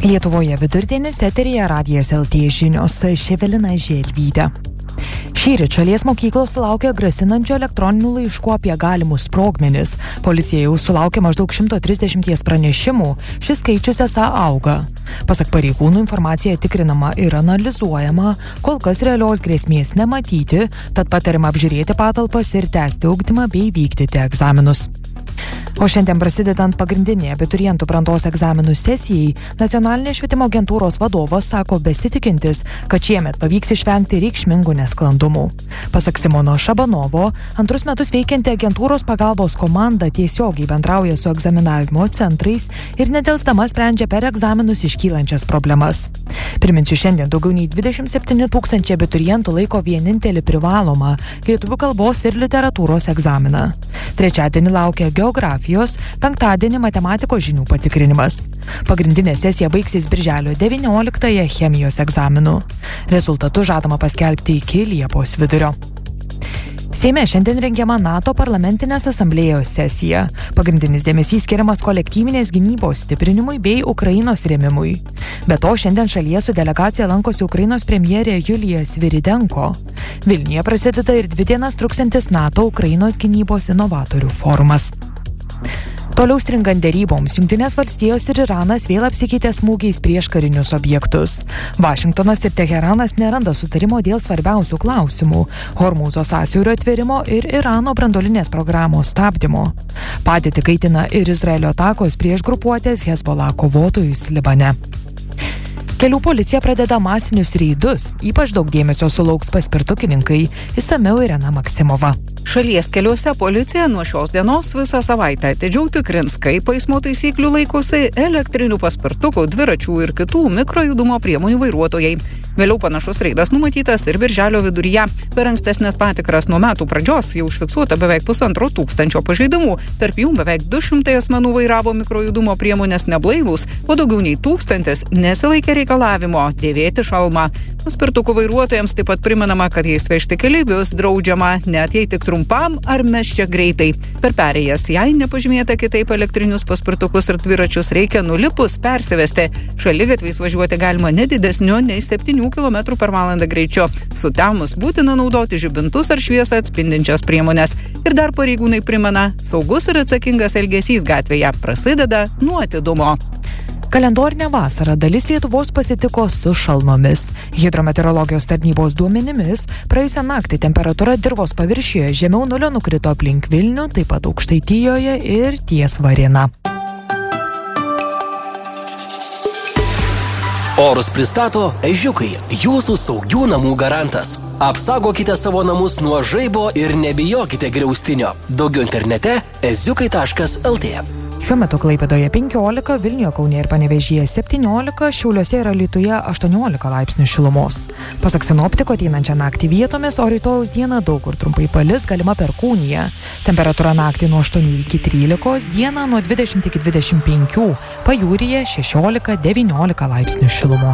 Lietuvoje vidurdienis, eteryje Radijas LT žinios, Evelina Želvytė. Šįryt šalies mokyklos sulaukė grasinančių elektroninių laiškų apie galimus sprogmenis. Policija jau sulaukė maždaug 130 pranešimų, šis skaičius esą auga. Pasak pareigūnų, informacija tikrinama ir analizuojama, kol kas realios grėsmės nematyti, tad patariama apžiūrėti patalpas ir tęsti ugdymą bei vykdyti egzaminus. O šiandien prasidedant pagrindinė abiturientų brandos egzaminų sesijai, Nacionalinės švietimo agentūros vadovas sako besitikintis, kad šiemet pavyks išvengti reikšmingų nesklandumų. Pasak Simono Šabanovo, antrus metus veikianti agentūros pagalbos komanda tiesiogiai bendrauja su egzaminavimo centrais ir nedelsdama sprendžia per egzaminus iškylančias problemas. Priminsiu, šiandien daugiau nei 27 000 abiturientų laiko vienintelį privalomą lietuvių kalbos ir literatūros egzaminą. Trečiadienį laukia geografijos, penktadienį matematikos žinių patikrinimas. Pagrindinė sesija baigsis birželio 19 chemijos egzaminų. Rezultatus žadama paskelbti iki Liepos vidurio. Seime šiandien rengiama NATO parlamentinės asamblėjos sesija. Pagrindinis dėmesys skiriamas kolektyvinės gynybos stiprinimui bei Ukrainos rėmimui. Be to, šiandien šalyje su delegacija lankosi Ukrainos premjerė Julija Sviridenko. Vilniuje prasideda ir 2 dienas truksiantis NATO Ukrainos gynybos inovatorių forumas. Toliau stringant deryboms, Jungtinės valstijos ir Iranas vėl apsikeitė smūgiais prieš karinius objektus. Vašingtonas ir Teheranas neranda sutarimo dėl svarbiausių klausimų – Hormūzo sąsiaurio atvėrimo ir Irano branduolinės programos stabdymo. Padėtį kaitina ir Izraelio atakos prieš grupuotės Hezbollah kovotojus Libane. Kelių policija pradeda masinius reidus, ypač daug dėmesio sulauks paspirtukininkai, išsamiau Irena Maksimova. Šalies keliuose policija nuo šios dienos visą savaitę atidžiau tikrins, kaip eismo taisyklių laikosi elektrinių paspirtukų, dviračių ir kitų mikrojudumo priemonių vairuotojai. Vėliau panašus reidas numatytas ir birželio viduryje. Per ankstesnės patikras nuo metų pradžios jau užfiksuota beveik 1500 pažeidimų, tarp jų beveik 200 asmenų vairavo mikrojudumo priemonės neblaivūs, o daugiau nei 1000 nesilaikė reikalavimo dėvėti šalmą. Paspirtukų vairuotojams taip pat primenama, kad jais vežti keleivius draudžiama, net jei tik trumpam ar mes čia greitai. Per perėjas, jei nepažymėta kitaip elektrinius paspirtukus ir dviračius, reikia nulipus persivesti. Šaligatviais važiuoti galima nedidesniu nei 7 km/h greičiu. Sutemus būtina naudoti žibintus ar šviesą atspindinčias priemonės. Ir dar pareigūnai primena, saugus ir atsakingas elgesys gatvėje prasideda nuo atidumo. Kalendorinę vasarą dalis Lietuvos pasitiko su šalnomis. Hidrometeorologijos tarnybos duomenimis praėjusią naktį temperatūra dirvos paviršiuje žemiau nulio nukrito aplink Vilnių, taip pat Aukštaitijoje ir ties Varėna. Orus pristato Ežiukai, jūsų saugių namų garantas. Apsaugokite savo namus nuo žaibo ir nebijokite griaustinio. Daugiau internete eziukai.lt. Šiuo metu Klaipėdoje 15, Vilniuje, Kaune ir Panevėžyje 17, Šiauliuose ir Alytuje 18 laipsnių šilumos. Pasak sinoptiko, ateinančią naktį vietomis, o rytojaus dieną daug kur trumpai palis, galima perkūnija. Temperatūra naktį nuo 8 iki 13, dieną nuo 20 iki 25, pajūryje 16-19 laipsnių šilumos.